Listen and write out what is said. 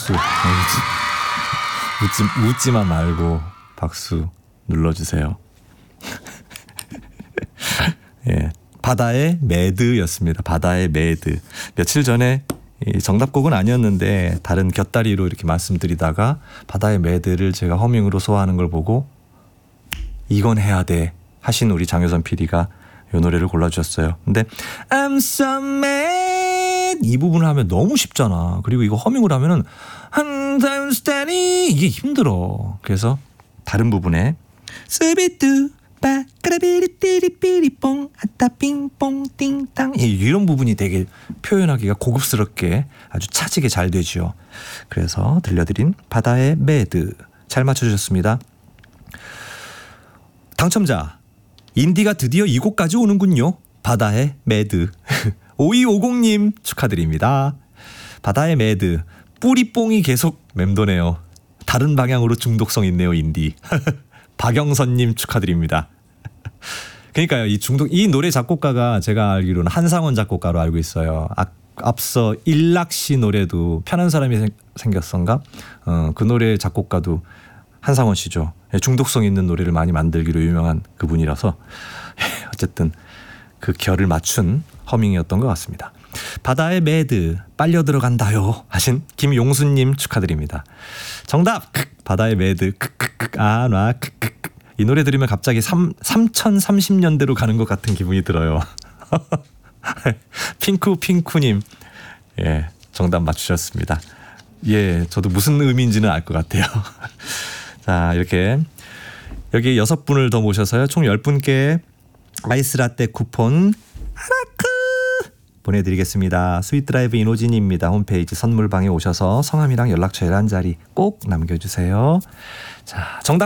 웃지만 말고 박수 눌러주세요. 예, 바다의 매드였습니다. 바다의 매드. 며칠 전에 정답곡은 아니었는데 다른 곁다리로 이렇게 말씀드리다가 바다의 매드를 제가 허밍으로 소화하는 걸 보고 이건 해야 돼 하신 우리 장효선 PD가 이 노래를 골라주셨어요. 근데 I'm so mad 이 부분을 하면 너무 쉽잖아. 그리고 이거 허밍을 하면은 한참 스타니 이게 힘들어. 그래서 다른 부분에 스비뚜 빠까라비리띠리삐리뽕 아따 빙뽕 띵땅 이런 부분이 되게 표현하기가 고급스럽게 아주 차지게 잘 되죠. 그래서 들려드린 바다의 매드 잘 맞춰주셨습니다. 당첨자 인디가 드디어 이곳까지 오는군요. 바다의 매드 5250님 축하드립니다. 바다의 매드 뿌리뽕이 계속 맴도네요. 다른 방향으로 중독성 있네요. 인디 박영선님 축하드립니다. 그러니까요. 이 노래 작곡가가 제가 알기로는 한상원 작곡가로 알고 있어요. 앞서 일락씨 노래도 편한 사람이 생겼선가? 그 노래 작곡가도 한상원 씨죠. 중독성 있는 노래를 많이 만들기로 유명한 그분이라서 어쨌든 그 결을 맞춘 허밍이었던 것 같습니다. 바다의 매드 빨려 들어간다요 하신 김용수님 축하드립니다. 정답 바다의 매드 아나 이 노래 들으면 갑자기 3030년대로 가는 것 같은 기분이 들어요. 핑크님 예 정답 맞추셨습니다. 예 저도 무슨 의미인지는 알 것 같아요. 자 이렇게 여기 6분을 더 모셔서요 총 10분께 아이스라떼 쿠폰 아라크 보내드리겠습니다. 스윗드라이브 이노진입니다. 홈페이지 선물방에 오셔서 성함이랑 연락처에 한 자리 꼭 남겨주세요. 자 정답